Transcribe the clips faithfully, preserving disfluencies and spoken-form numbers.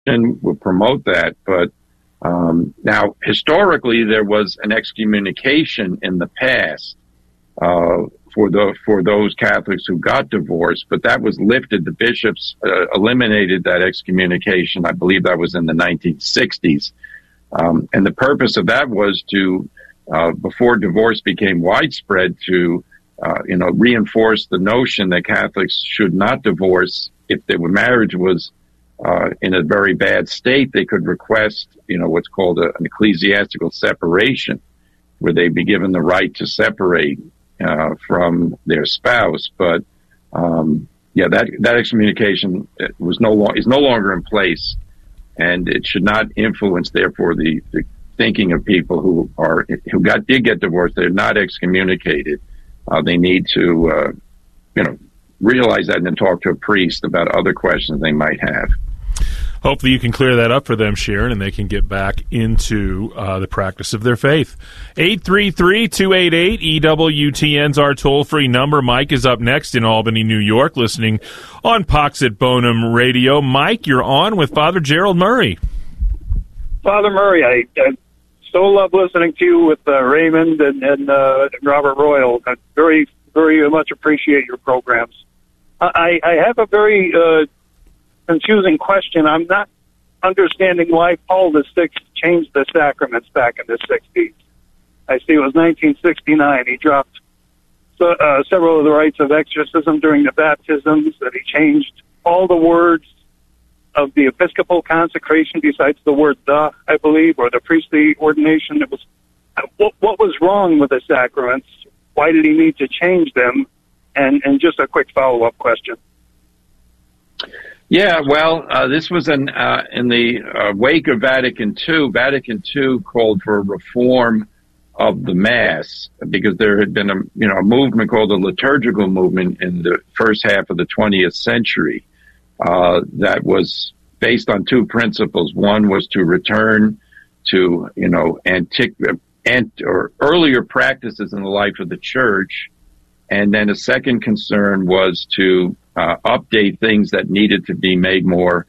would promote that. But um, now, historically, there was an excommunication in the past uh, for the for those Catholics who got divorced, but that was lifted. The bishops uh, eliminated that excommunication. I believe that was in the nineteen sixties, um, and the purpose of that was to, uh, before divorce became widespread, to uh, you know reinforce the notion that Catholics should not divorce if their marriage was uh, in a very bad state. They could request, you know, what's called a, an ecclesiastical separation, where they'd be given the right to separate Uh, from their spouse. But um, yeah, that that excommunication was no long is no longer in place, and it should not influence, therefore, the, the thinking of people who are who got did get divorced. They're not excommunicated. Uh, they need to, uh, you know, realize that and then talk to a priest about other questions they might have. Hopefully you can clear that up for them, Sharon, and they can get back into uh, the practice of their faith. eight three three, two eight eight, E W T N's our toll-free number. Mike is up next in Albany, New York, listening on Pax et Bonum Radio. Mike, you're on with Father Gerald Murray. Father Murray, I, I so love listening to you with uh, Raymond and, and uh, Robert Royal. I very, very much appreciate your programs. I, I have a very... Uh, confusing question. I'm not understanding why Paul the Sixth changed the sacraments back in the sixties. I see it was nineteen sixty-nine. He dropped so, uh, several of the rites of exorcism during the baptisms, that he changed all the words of the episcopal consecration besides the word the, I believe, or the priestly ordination. It was what, what was wrong with the sacraments? Why did he need to change them? And, and just a quick follow-up question. Yeah, well, uh, this was an, uh, in the uh, wake of Vatican Two. Vatican Two called for a reform of the Mass, because there had been a you know a movement called the liturgical movement in the first half of the twentieth century uh, that was based on two principles. One was to return to you know antique ant, or earlier practices in the life of the Church, and then a second concern was to Uh, update things that needed to be made more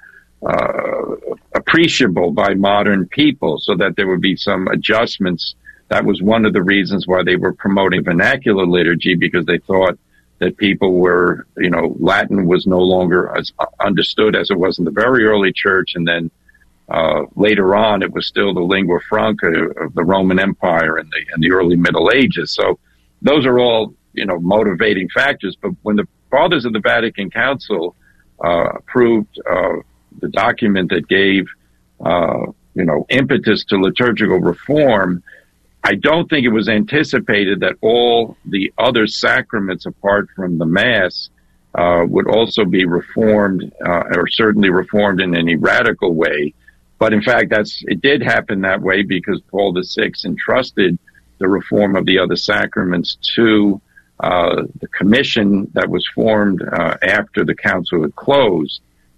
uh, appreciable by modern people, so that there would be some adjustments. That was one of the reasons why they were promoting vernacular liturgy, because they thought that people were, you know, Latin was no longer as understood as it was in the very early Church, and then uh, later on it was still the lingua franca of the Roman Empire in the in the early Middle Ages. So those are all, you know, motivating factors. But when the Fathers of the Vatican Council uh, approved uh, the document that gave, uh, you know, impetus to liturgical reform, I don't think it was anticipated that all the other sacraments apart from the Mass uh, would also be reformed, uh, or certainly reformed in any radical way. But in fact, that's it did happen that way, because Paul the Sixth entrusted the reform of the other sacraments to Uh, the commission that was formed uh, after the council had closed.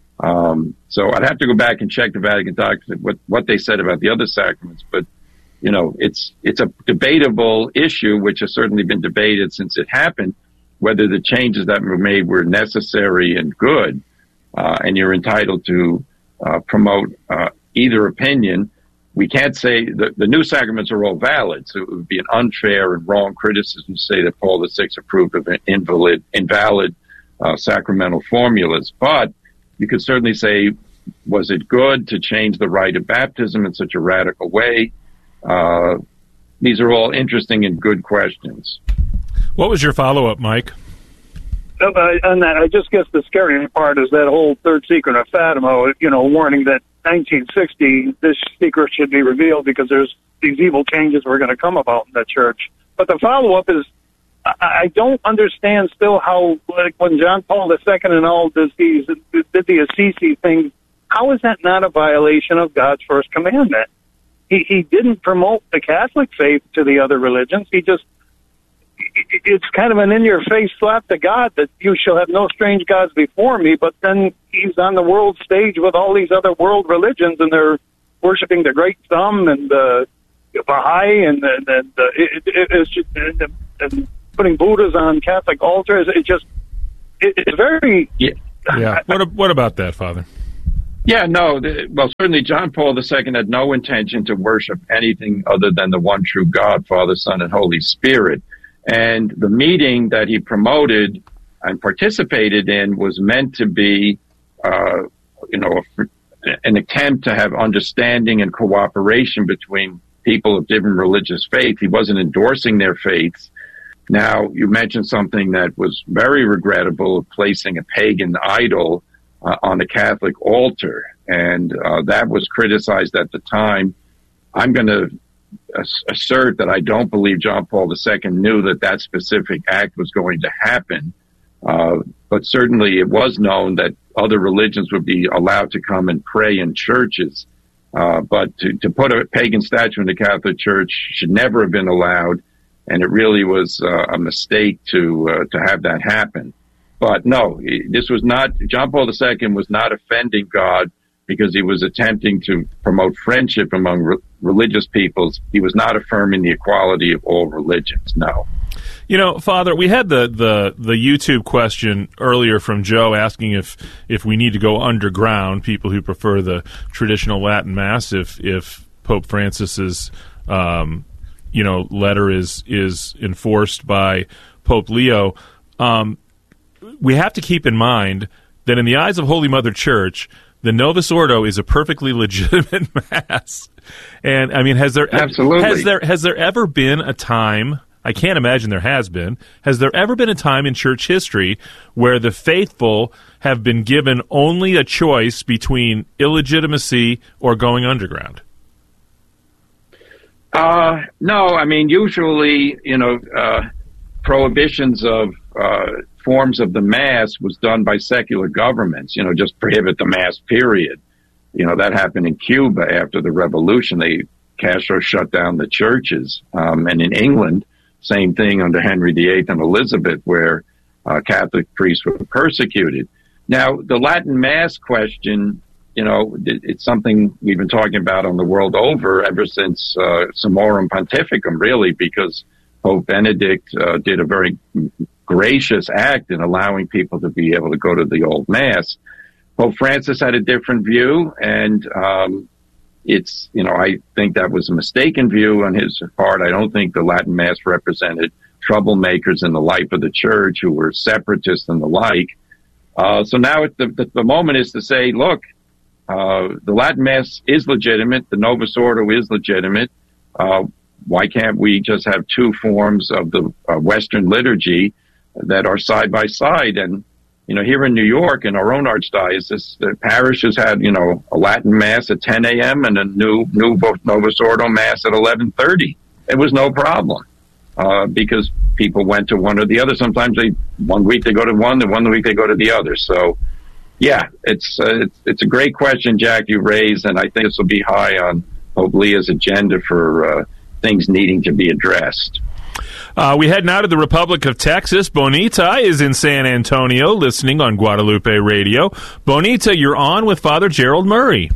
Um, so I'd have to go back and check the Vatican documents, what, what they said about the other sacraments. But, you know, it's it's a debatable issue, which has certainly been debated since it happened, whether the changes that were made were necessary and good. Uh, and you're entitled to uh, promote uh, either opinion. We can't say that the new sacraments are all valid, so it would be an unfair and wrong criticism to say that Paul the Sixth approved of invalid, invalid uh, sacramental formulas. But you could certainly say, was it good to change the rite of baptism in such a radical way? Uh, these are all interesting and good questions. What was your follow-up, Mike? Uh, on that, I just guess the scary part is that whole third secret of Fatima, you know, warning that nineteen sixty, this secret should be revealed because there's these evil changes were going to come about in the Church. But the follow-up is, I, I don't understand still how, like when John Paul the Second and all does these, did the Assisi thing, how is that not a violation of God's first commandment? He, he didn't promote the Catholic faith to the other religions. He just, it's kind of an in-your-face slap to God that you shall have no strange gods before me, but then he's on the world stage with all these other world religions, and they're worshiping the Great Thumb and the uh, Baha'i, and, and, and uh, it, it, it's just and, and putting Buddhas on Catholic altars. It just, it, it's very... Yeah. yeah. What, what about that, Father? Yeah, no. The, well, certainly John Paul the Second had no intention to worship anything other than the one true God, Father, Son, and Holy Spirit. And the meeting that he promoted and participated in was meant to be, uh, you know, a, an attempt to have understanding and cooperation between people of different religious faith. He wasn't endorsing their faiths. Now, you mentioned something that was very regrettable, of placing a pagan idol uh, on a Catholic altar, and uh, that was criticized at the time. I'm going to ass- assert that I don't believe John Paul the Second knew that that specific act was going to happen, uh, but certainly it was known that other religions would be allowed to come and pray in churches, uh, but to, to put a pagan statue in the Catholic Church should never have been allowed, and it really was uh, a mistake to uh, to have that happen. But no, this was not, John Paul the Second was not offending God because he was attempting to promote friendship among re- religious peoples. He was not affirming the equality of all religions, no. You know, Father, we had the, the, the YouTube question earlier from Joe asking if, if we need to go underground, people who prefer the traditional Latin Mass, if, if Pope Francis's, um, you know, letter is, is enforced by Pope Leo. Um, we have to keep in mind that in the eyes of Holy Mother Church, the Novus Ordo is a perfectly legitimate Mass. And, I mean, has there, Absolutely. has there, has there ever been a time, I can't imagine there has been, has there ever been a time in church history where the faithful have been given only a choice between illegitimacy or going underground? Uh, no, I mean, usually, you know, uh, prohibitions of uh, forms of the Mass was done by secular governments, you know, just prohibit the Mass, period. You know, that happened in Cuba after the revolution. They, Castro shut down the churches. Um, and in England, same thing under Henry the Eighth and Elizabeth, where uh, Catholic priests were persecuted. Now, the Latin Mass question, you know, it's something we've been talking about on the world over ever since uh, Summorum Pontificum, really, because Pope Benedict uh, did a very gracious act in allowing people to be able to go to the old Mass. Pope Francis had a different view, and um, it's, you know, I think that was a mistaken view on his part. I don't think the Latin Mass represented troublemakers in the life of the Church who were separatists and the like. Uh, so now the, the, the moment is to say, look, uh, the Latin Mass is legitimate. The Novus Ordo is legitimate. Uh, why can't we just have two forms of the uh, Western liturgy that are side by side? And, you know, here in New York, in our own archdiocese, the parish has had, you know, a Latin Mass at ten a.m. and a new, new Novus Ordo Mass at eleven thirty. It was no problem, uh, because people went to one or the other. Sometimes they, one week they go to one, and one week they go to the other. So, yeah, it's, uh, it's, it's a great question, Jack, you raised, and I think this will be high on Pope Leo's agenda for, uh, things needing to be addressed. Uh, we head now to the Republic of Texas. Bonita is in San Antonio listening on Guadalupe Radio. Bonita, you're on with Father Gerald Murray.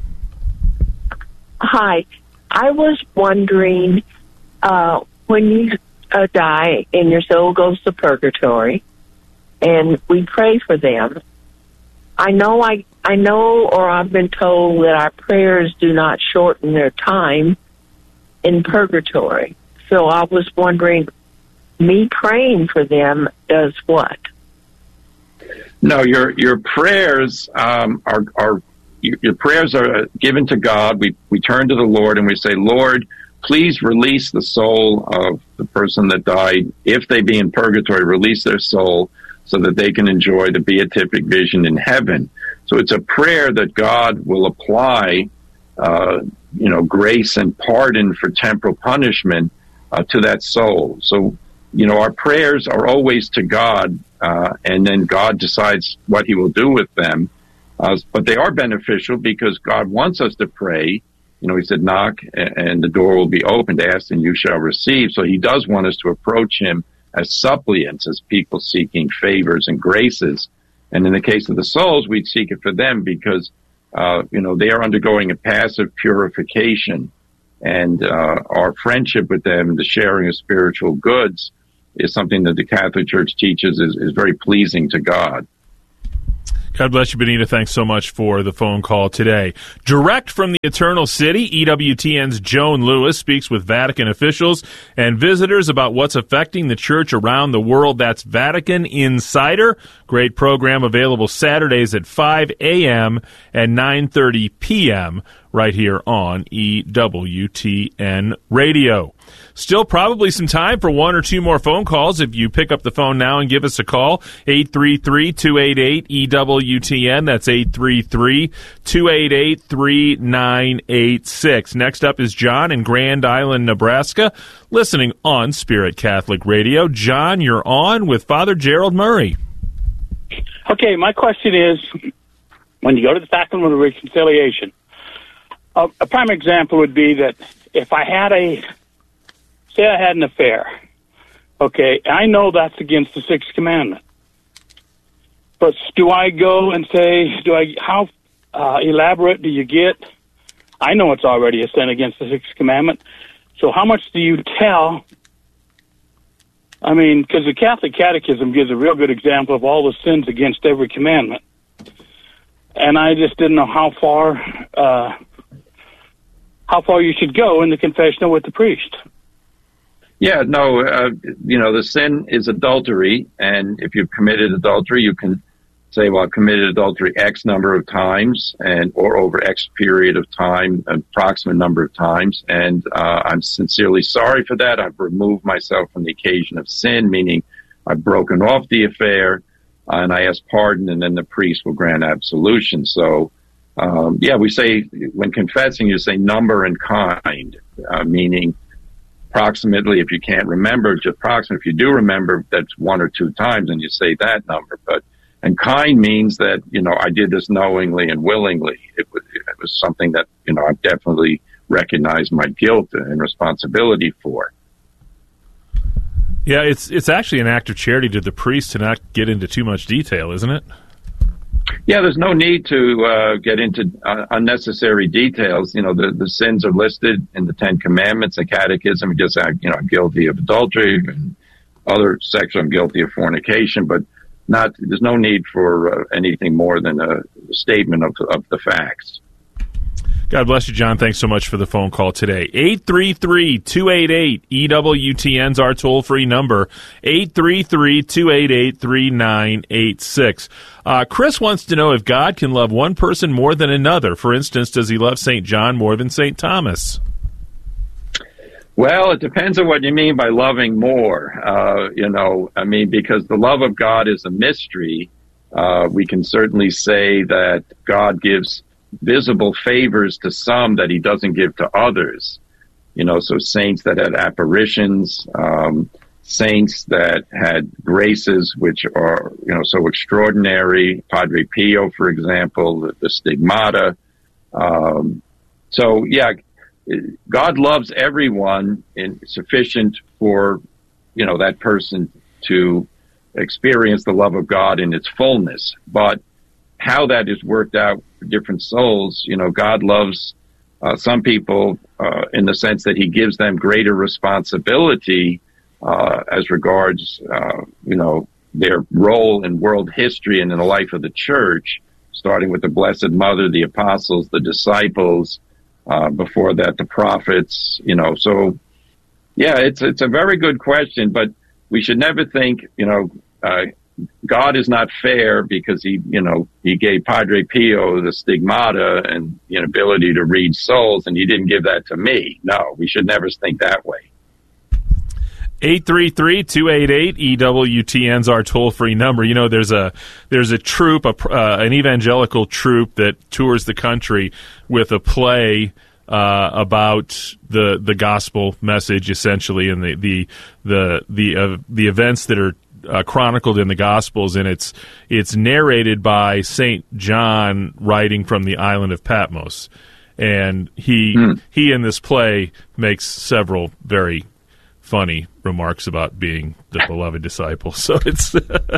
Hi. I was wondering, uh, when you uh, die and your soul goes to purgatory, and we pray for them, I know I, I know or I've been told that our prayers do not shorten their time in purgatory. So I was wondering, me praying for them does what? No, your your prayers um, are are your prayers are given to God. We we turn to the Lord and we say, Lord, please release the soul of the person that died. If they be in purgatory, release their soul so that they can enjoy the beatific vision in heaven. So it's a prayer that God will apply, uh, you know, grace and pardon for temporal punishment uh, to that soul. So, you know, our prayers are always to God, uh, and then God decides what he will do with them. Uh, but they are beneficial because God wants us to pray. You know, he said, knock and the door will be opened, ask and you shall receive. So he does want us to approach him as suppliants, as people seeking favors and graces. And in the case of the souls, we'd seek it for them because, uh, you know, they are undergoing a passive purification. And uh, our friendship with them, the sharing of spiritual goods, is something that the Catholic Church teaches is, is very pleasing to God. God bless you, Benita. Thanks so much for the phone call today. Direct from the Eternal City, E W T N's Joan Lewis speaks with Vatican officials and visitors about what's affecting the church around the world. That's Vatican Insider. Great program available Saturdays at five a.m. and nine thirty p.m. right here on E W T N Radio. Still probably some time for one or two more phone calls. If you pick up the phone now and give us a call, eight three three, two eight eight, E W T N. That's eight three three, two eight eight, three nine eight six. Next up is John in Grand Island, Nebraska, listening on Spirit Catholic Radio. John, you're on with Father Gerald Murray. Okay, my question is, when you go to the Sacrament of Reconciliation, a, a prime example would be that if I had a, say I had an affair, okay, I know that's against the Sixth Commandment. But do I go and say, do I, how uh, elaborate do you get? I know it's already a sin against the Sixth Commandment. So how much do you tell? I mean, because the Catholic Catechism gives a real good example of all the sins against every commandment. And I just didn't know how far, uh, how far you should go in the confessional with the priest. Yeah, no, uh, you know, the sin is adultery, and if you've committed adultery, you can say, well, I've committed adultery X number of times, and or over X period of time, an approximate number of times, and uh, I'm sincerely sorry for that. I've removed myself from the occasion of sin, meaning I've broken off the affair, uh, and I ask pardon, and then the priest will grant absolution. So, um, yeah, we say, when confessing, you say number and kind, uh, meaning approximately, if you can't remember, just approximately. If you do remember, that's one or two times, and you say that number. But and kind means that, you know, I did this knowingly and willingly. It was, it was something that, you know, I definitely recognized my guilt and responsibility for. Yeah, it's it's actually an act of charity to the priest to not get into too much detail, isn't it? Yeah, there's no need to uh, get into uh, unnecessary details. You know, the, the sins are listed in the Ten Commandments, the Catechism. Just, you know, I'm guilty of adultery and other sexual, I'm guilty of fornication, but not. There's no need for uh, anything more than a statement of, of the facts. God bless you, John. Thanks so much for the phone call today. eight three three, two eight eight, E W T N's our toll-free number, eight three three, two eight eight, three nine eight six. Uh, Chris wants to know if God can love one person more than another. For instance, does he love Saint John more than Saint Thomas? Well, it depends on what you mean by loving more. Uh, you know, I mean, because the love of God is a mystery, uh, we can certainly say that God gives visible favors to some that he doesn't give to others. You know, so saints that had apparitions, um, saints that had graces which are, you know, so extraordinary. Padre Pio, for example, the, the stigmata. Um, so, yeah, God loves everyone in sufficient for, you know, that person to experience the love of God in its fullness. But how that is worked out for different souls, you know, God loves uh, some people uh, in the sense that he gives them greater responsibility uh, as regards, uh, you know, their role in world history and in the life of the church, starting with the Blessed Mother, the apostles, the disciples, uh, before that, the prophets, you know. So, yeah, it's it's a very good question, but we should never think, you know, uh, God is not fair because he, you know, he gave Padre Pio the stigmata and the ability to read souls, and he didn't give that to me. No, we should never think that way. eight three three, two eight eight, E W T N's our toll-free number. You know, there's a there's a troupe, a, uh, an evangelical troupe that tours the country with a play uh, about the the gospel message, essentially, and the the the the, uh, the events that are Uh, chronicled in the Gospels, and it's it's narrated by Saint John writing from the island of Patmos, and he mm. he in this play makes several very funny remarks about being the beloved disciple. So it's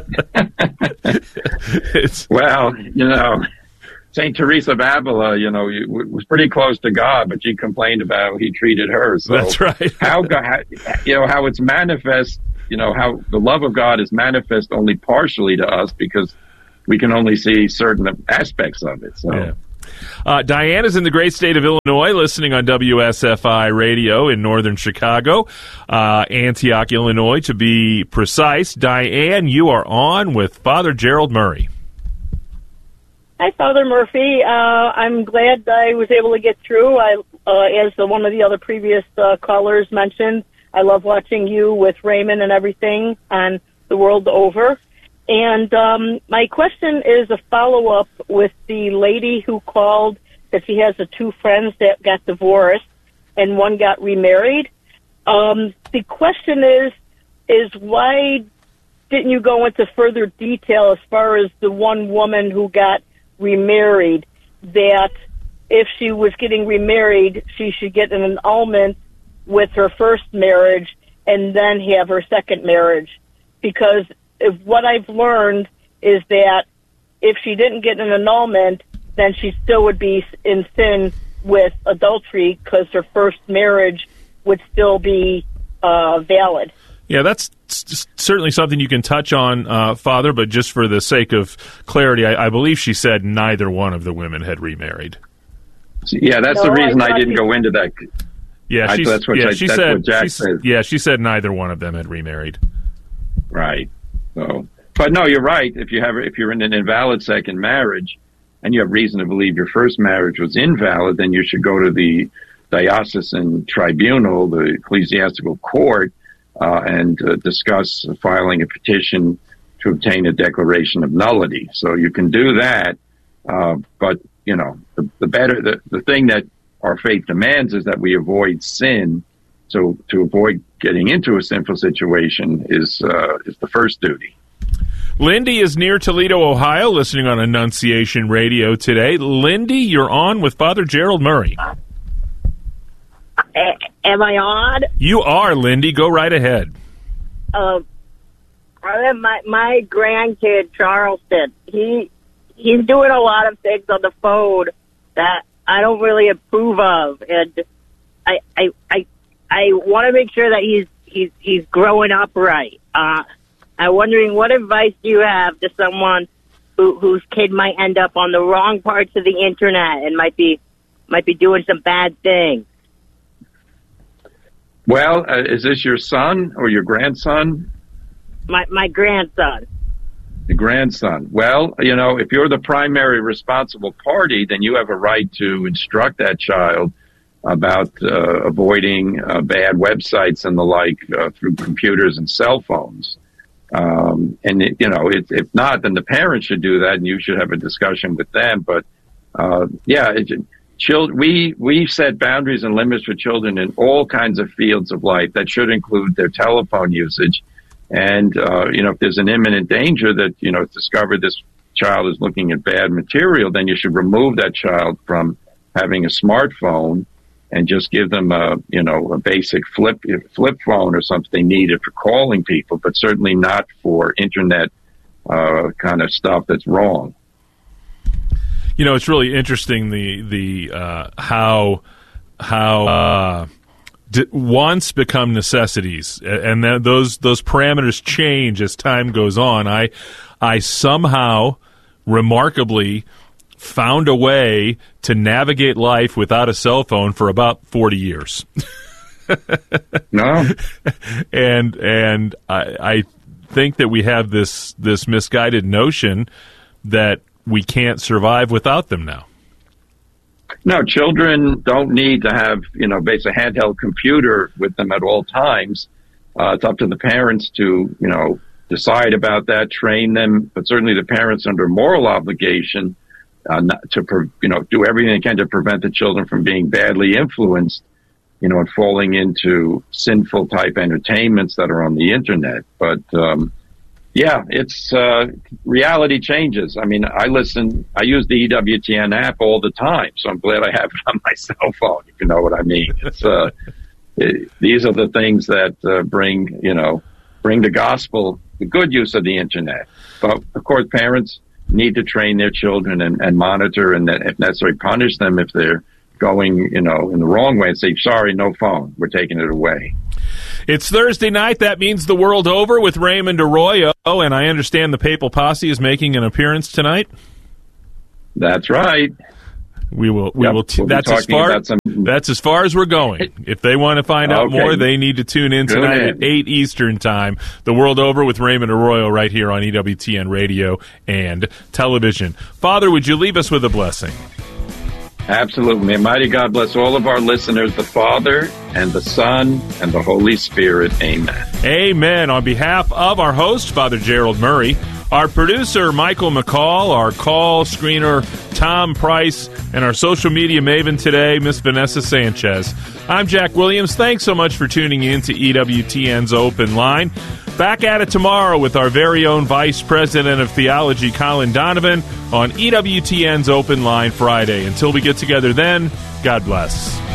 it's well, you know, Saint Teresa of Avila, you know, was pretty close to God, but she complained about how he treated her. So that's right. how God, you know, how it's manifest. You know, how the love of God is manifest only partially to us because we can only see certain aspects of it. So. Yeah. Uh, Diane is in the great state of Illinois, listening on W S F I radio in northern Chicago, uh, Antioch, Illinois, to be precise. Diane, you are on with Father Gerald Murray. Hi, Father Murphy. Uh, I'm glad I was able to get through. I, uh, as the, one of the other previous uh, callers mentioned, I love watching you with Raymond and everything on The World Over. And um, my question is a follow-up with the lady who called that she has the two friends that got divorced and one got remarried. Um, the question is, is why didn't you go into further detail as far as the one woman who got remarried, that if she was getting remarried, she should get an annulment with her first marriage and then have her second marriage? Because if what I've learned is that if she didn't get an annulment, then she still would be in sin with adultery because her first marriage would still be uh, valid. Yeah, that's certainly something you can touch on, uh, Father, but just for the sake of clarity, I, I believe she said neither one of the women had remarried. Yeah, that's no, the reason I, I didn't she, go into that. Yeah, I, that's what, yeah, I, she that's said, what Jack she, said. Yeah, she said neither one of them had remarried. Right. So, but no, you're right. If you have, if you're in an invalid second marriage, and you have reason to believe your first marriage was invalid, then you should go to the diocesan tribunal, the ecclesiastical court, uh, and uh, discuss filing a petition to obtain a declaration of nullity. So you can do that, uh, but you know, the, the better, the, the thing that our faith demands is that we avoid sin. So to avoid getting into a sinful situation is uh, is the first duty. Lindy is near Toledo, Ohio, listening on Annunciation Radio today. Lindy, you're on with Father Gerald Murray. Uh, am I on? You are, Lindy. Go right ahead. Uh, my my grandkid Charleston, he he's doing a lot of things on the phone that I don't really approve of, and I I I, I want to make sure that he's he's he's growing up right. Uh, I'm wondering, what advice do you have to someone who, whose kid might end up on the wrong parts of the internet and might be might be doing some bad things? Well, uh, is this your son or your grandson? My my grandson. The grandson. Well, you know, if you're the primary responsible party, then you have a right to instruct that child about uh, avoiding uh, bad websites and the like uh, through computers and cell phones. Um, and, it, you know, it, if not, then the parents should do that, and you should have a discussion with them. But, uh, yeah, it, children, we, we set boundaries and limits for children in all kinds of fields of life. That should include their telephone usage. And, uh, you know, if there's an imminent danger that, you know, it's discovered this child is looking at bad material, then you should remove that child from having a smartphone and just give them a, you know, a basic flip flip phone or something needed for calling people, but certainly not for internet uh, kind of stuff that's wrong. You know, it's really interesting the the uh, how how uh, d- wants become necessities, and then those those parameters change as time goes on. I I somehow remarkably found a way to navigate life without a cell phone for about forty years. No, and and I, I think that we have this this misguided notion that we can't survive without them now. No, children don't need to have, you know, basically a handheld computer with them at all times. Uh, it's up to the parents to, you know, decide about that, train them, but certainly the parents under moral obligation Uh, not to, you know, do everything they can to prevent the children from being badly influenced, you know, and falling into sinful type entertainments that are on the internet. But, um, yeah, it's, uh, reality changes. I mean, I listen, I use the E W T N app all the time, so I'm glad I have it on my cell phone, if you know what I mean. It's, uh, it, these are the things that, uh, bring, you know, bring the gospel, the good use of the internet. But, of course, parents need to train their children and, and monitor and, if necessary, punish them if they're going, you know, in the wrong way and say, sorry, no phone, we're taking it away. It's Thursday night. That means the world over with Raymond Arroyo, and I understand the Papal Posse is making an appearance tonight. That's right. We will. We yep, will. T- we'll that's as far. Some... That's as far as we're going. If they want to find out okay. more, they need to tune in tonight in. at eight Eastern time. The world over with Raymond Arroyo right here on E W T N Radio and television. Father, would you leave us with a blessing? Absolutely. May mighty God bless all of our listeners, the Father and the Son and the Holy Spirit. Amen. Amen. On behalf of our host, Father Gerald Murray, our producer, Michael McCall, our call screener, Tom Price, and our social media maven today, Miss Vanessa Sanchez. I'm Jack Williams. Thanks so much for tuning in to E W T N's Open Line. Back at it tomorrow with our very own Vice President of Theology, Colin Donovan, on E W T N's Open Line Friday. Until we get together then, God bless.